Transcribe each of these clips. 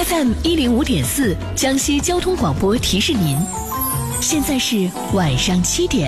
FM105.4江西交通广播提示您，现在是晚上7点。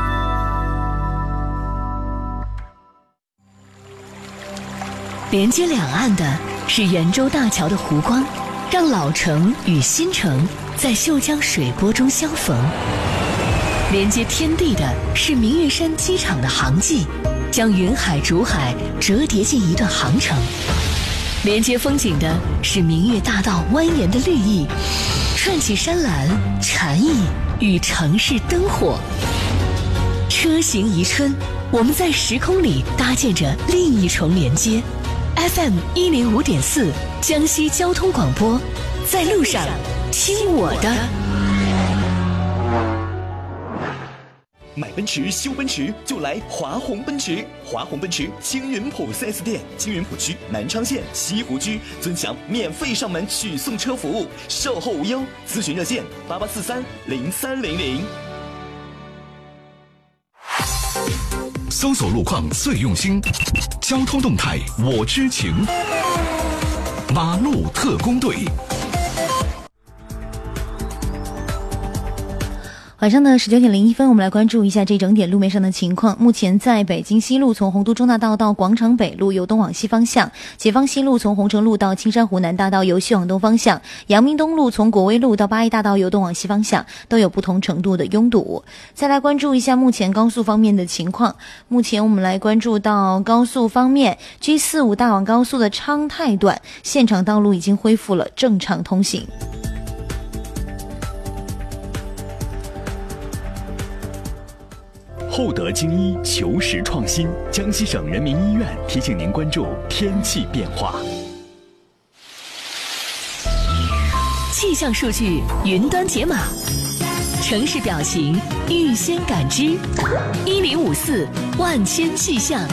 连接两岸的是圆洲大桥的湖光，让老城与新城在秀江水波中相逢。连接天地的是明月山机场的航迹，将云海竹海折叠进一段航程。连接风景的是明月大道蜿蜒的绿意，串起山岚禅意与城市灯火。车行宜春，我们在时空里搭建着另一重连接。FM105.4江西交通广播，在路上听我的。 买奔驰修奔驰就来华宏奔驰，华宏奔驰青云浦 4S 店，青云浦区南昌县西湖居尊享免费上门取送车服务，售后无忧，咨询热线88430300。 搜索路况最用心，交通动态我知情，马路特工队。 晚上的19点01分，我们来关注一下这整点路面上的情况。目前在北京西路从洪都中大道到广场北路由东往西方向，解放西路从红城路到青山湖南大道由西往东方向，阳明东路从国威路到八一大道由东往西方向都有不同程度的拥堵。再来关注一下目前高速方面的情况。目前我们来关注到高速方面， G45 大网高速的昌泰段现场道路已经恢复了正常通行。 厚德精医求实创新，江西省人民医院提醒您关注天气变化。 气象数据云端解码，城市表情预先感知，1054万千气象。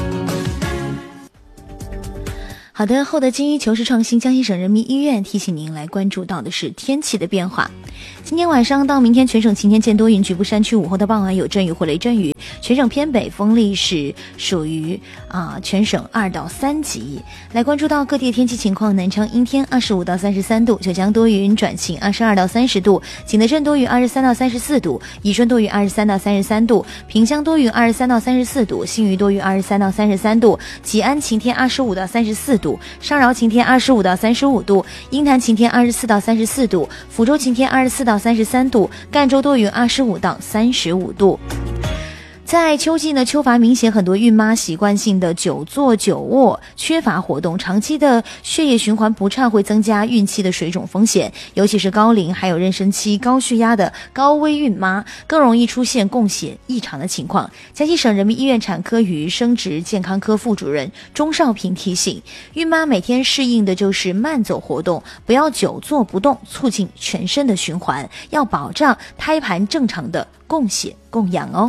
好的，厚德精医求实创新，江西省人民医院提醒您来关注到的是天气的变化。今天晚上到明天全省晴天见多云，局部山区午后到傍晚有阵雨或雷阵雨，全省偏北风力是属于全省2到3级。来关注到各地的天气情况，南昌阴天25到33度，九江多云转晴22到30度，景德镇多云23到34度，宜春多云23到33度，萍乡多云23到34度，新余多云23到33度，吉安晴天25到34度，上饶晴天25到35度，鹰潭晴天24到34度，福州晴天24到33度，赣州多云25到35度。在秋季呢，秋乏明显，很多孕妈习惯性的久坐久卧，缺乏活动，长期的血液循环不畅会增加孕期的水肿风险，尤其是高龄还有妊娠期高血压的高危孕妈更容易出现供血异常的情况。江西省人民医院产科与生殖健康科副主任钟少平提醒，孕妈每天适应的就是慢走活动，不要久坐不动，促进全身的循环，要保障胎盘正常的供血供氧哦。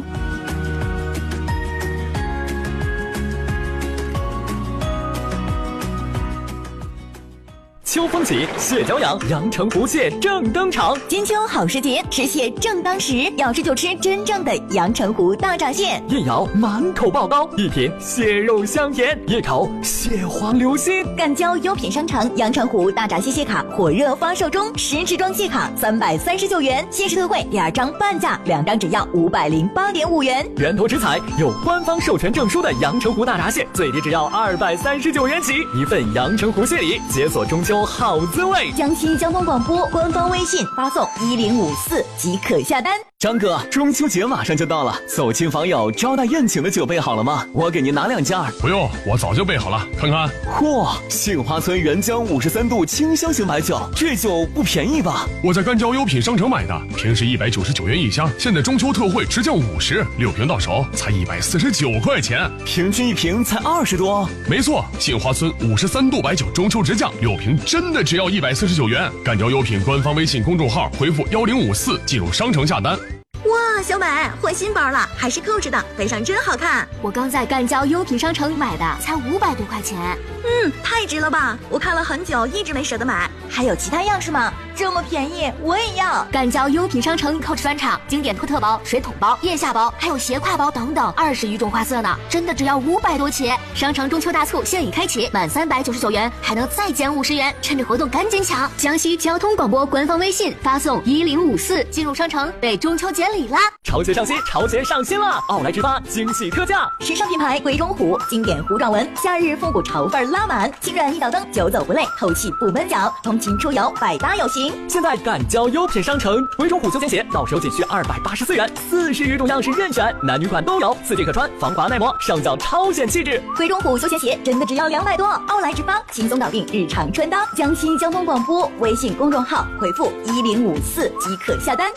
秋风起，蟹脚痒，阳澄湖蟹正登场。 金秋好时节，吃蟹正当时，要吃就吃真正的阳澄湖大闸蟹。 一咬满口爆膏，一品蟹肉香甜，一口蟹黄流心。 赣交优品商城阳澄湖大闸蟹蟹卡火热发售中，10支装蟹卡339元，限时特惠，2张半价，2张只要508.5元。 源头食材有官方授权证书的阳澄湖大闸蟹，最低只要239元起，一份阳澄湖蟹礼，解锁中秋好滋味。 江西交通广播官方微信发送1054即可下单。 张哥，中秋节马上就到了，走亲访友招待宴请的酒备好了吗？我给您拿2件。 不用，我早就备好了，看看。 嚯，杏花村原浆53度清香型白酒，这酒不便宜吧？ 我在赣交优品商城买的，平时199元一箱，现在中秋特惠直降50，6瓶到手才149块钱， 平均1瓶才20多。 没错，杏花村53度白酒中秋直降，6瓶真的只要149元。赣交优品官方微信公众号回复1054进入商城下单。 哇，小美换新包了，还是扣着的，背上真好看。 我刚在赣交优品商城买的，才500多块钱。 太值了吧！我看了很久，一直没舍得买。还有其他样式吗？ 这么便宜，我也要！ 感交优品商城 Coach 专场，经典托特包、水桶包、腋下包，还有斜挎包等等，20余种花色呢，真的只要500多起。商城中秋大促现已开启，满399元还能再减50元，趁着活动赶紧抢！江西交通广播官方微信发送1054进入商城，被中秋节礼啦！ 潮节上新，潮节上新了！奥莱直发惊喜特价， 时尚品牌徽中虎，经典糊状纹，夏日复古潮范拉满，轻软一脚蹬，久走不累，透气不闷脚，通勤出游百搭有型。 现在赶交优品商城，徽中虎休闲鞋到手仅需284元，40余种样式任选，男女款都有，4季可穿，防滑耐磨，上脚超显气质。 徽中虎休闲鞋真的只要200多，奥莱直发轻松搞定日常穿搭。江西交通广播微信公众号回复1054即可下单。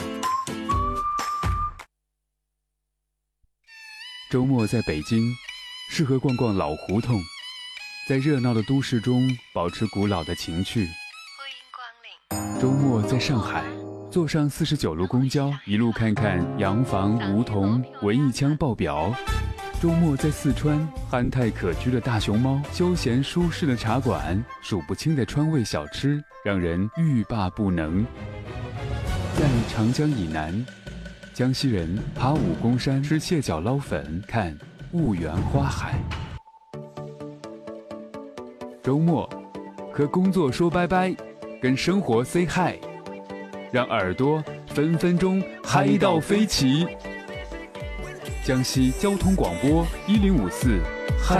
周末在北京，适合逛逛老胡同，在热闹的都市中保持古老的情趣。周末在上海，坐上49路公交，一路看看洋房、梧桐、文艺腔爆表。周末在四川，憨态可掬的大熊猫，休闲舒适的茶馆，数不清的川味小吃，让人欲罢不能。在长江以南，江西人爬武功山，吃蟹脚捞粉，看婺源花海。周末和工作说拜拜，跟生活 say hi， 让耳朵分分钟嗨到飞起。江西交通广播1054。